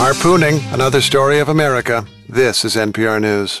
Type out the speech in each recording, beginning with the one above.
Harpooning, another story of America. This is NPR News.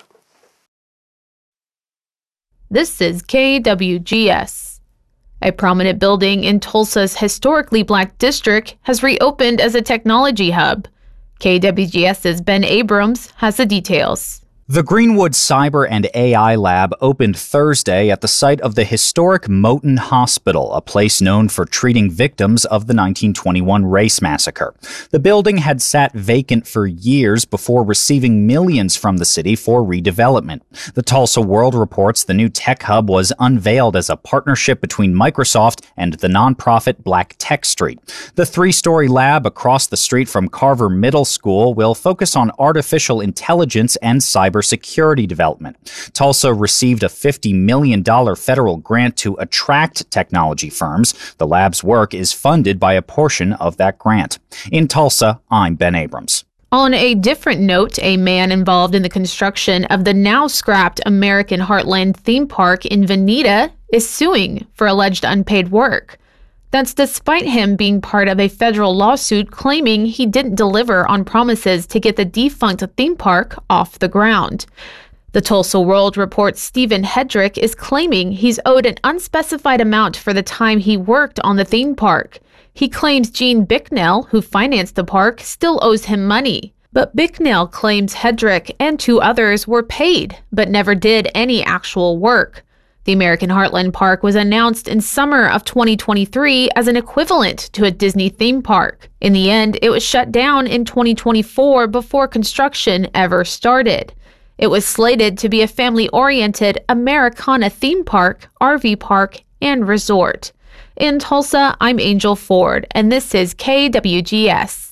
This is KWGS. A prominent building in Tulsa's historically black district has reopened as a technology hub. KWGS's Ben Abrams has the details. The Greenwood Cyber and AI Lab opened Thursday at the site of the historic Moton Hospital, a place known for treating victims of the 1921 race massacre. The building had sat vacant for years before receiving millions from the city for redevelopment. The Tulsa World reports the new tech hub was unveiled as a partnership between Microsoft and the nonprofit Black Tech Street. The three-story lab across the street from Carver Middle School will focus on artificial intelligence and cybersecurity development. Tulsa received a $50 million federal grant to attract technology firms. The lab's work is funded by a portion of that grant. In Tulsa, I'm Ben Abrams. On a different note, a man involved in the construction of the now scrapped American Heartland theme park in Veneta is suing for alleged unpaid work. That's despite him being part of a federal lawsuit claiming he didn't deliver on promises to get the defunct theme park off the ground. The Tulsa World reports Stephen Hedrick is claiming he's owed an unspecified amount for the time he worked on the theme park. He claims Gene Bicknell, who financed the park, still owes him money. But Bicknell claims Hedrick and two others were paid, but never did any actual work. The American Heartland Park was announced in summer of 2023 as an equivalent to a Disney theme park. In the end, it was shut down in 2024 before construction ever started. It was slated to be a family-oriented Americana theme park, RV park, and resort. In Tulsa, I'm Angel Ford, and this is KWGS.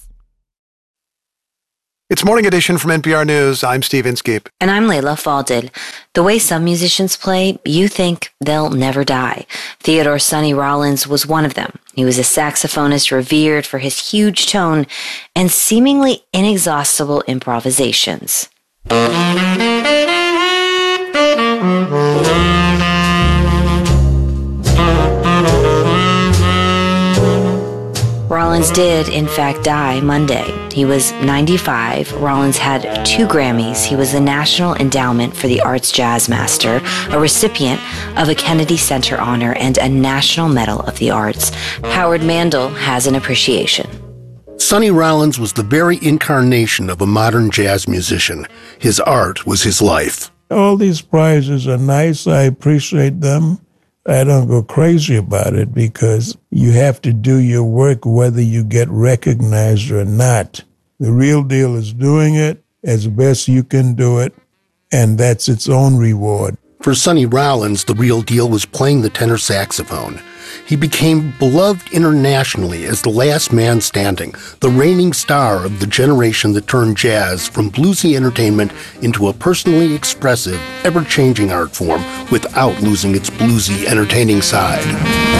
It's Morning Edition from NPR News. I'm Steve Inskeep. And I'm Layla Falded. The way some musicians play, you think they'll never die. Theodore Sonny Rollins was one of them. He was a saxophonist revered for his huge tone and seemingly inexhaustible improvisations. Rollins did, in fact, die Monday. He was 95. Rollins had 2 Grammys. He was the National Endowment for the Arts Jazz Master, a recipient of a Kennedy Center honor, and a National Medal of the Arts. Howard Mandel has an appreciation. Sonny Rollins was the very incarnation of a modern jazz musician. His art was his life. All these prizes are nice. I appreciate them. I don't go crazy about it because you have to do your work whether you get recognized or not. The real deal is doing it as best you can do it, and that's its own reward. For Sonny Rollins, the real deal was playing the tenor saxophone. He became beloved internationally as the last man standing, the reigning star of the generation that turned jazz from bluesy entertainment into a personally expressive, ever-changing art form without losing its bluesy, entertaining side.